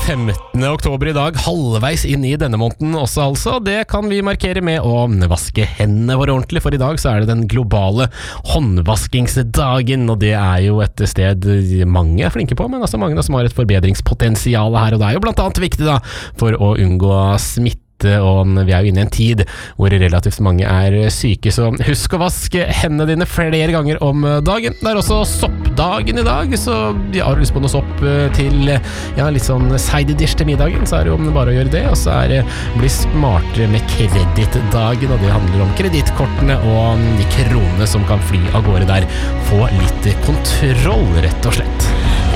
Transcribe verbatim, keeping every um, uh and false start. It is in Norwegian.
femtende oktober i dag, halvveis inn i denne måneden også altså. Det kan vi markere med å vaske hendene våre ordentlig, for i dag så er det den globale håndvaskingsdagen, og det er jo et sted mange er flinke på, men altså mange da, som har et forbedringspotensial her, og det er jo blant annet viktig da, for å unngå smitte, og vi er jo inne i en tid hvor relativt mange er syke, så husk å vaske hendene dine flere ganger om dagen. Det er også soppdagen i dag, så jeg har lyst på noe sopp til ja, litt sånn side dish til middagen, så er det jo bare å gjøre det, og så er det bli smartere med kredittdagen, og det handler om kredittkortene og de kronene som kan fly av gårde der. Få litt kontroll, rett og slett.